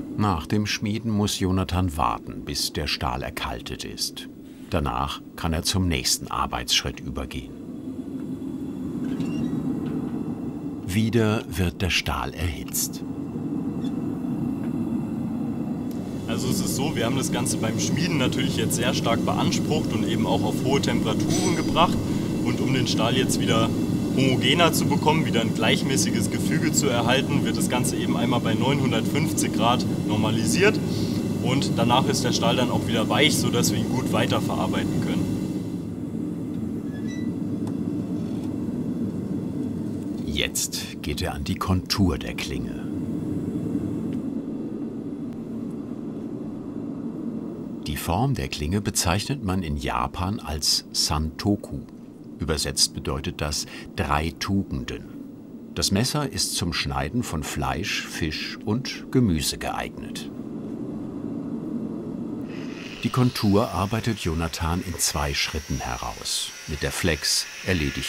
Nach dem Schmieden muss Jonathan warten, bis der Stahl erkaltet ist. Danach kann er zum nächsten Arbeitsschritt übergehen. Wieder wird der Stahl erhitzt. Also es ist so, wir haben das Ganze beim Schmieden natürlich jetzt sehr stark beansprucht und eben auch auf hohe Temperaturen gebracht. Und um den Stahl jetzt wieder homogener zu bekommen, wieder ein gleichmäßiges Gefüge zu erhalten, wird das Ganze eben einmal bei 950 Grad normalisiert. Und danach ist der Stahl dann auch wieder weich, sodass wir ihn gut weiterverarbeiten können. Jetzt geht er an die Kontur der Klinge. Die Form der Klinge bezeichnet man in Japan als Santoku. Übersetzt bedeutet das 3 Tugenden. Das Messer ist zum Schneiden von Fleisch, Fisch und Gemüse geeignet. Die Kontur arbeitet Jonathan in 2 Schritten heraus. Mit der Flex erledigt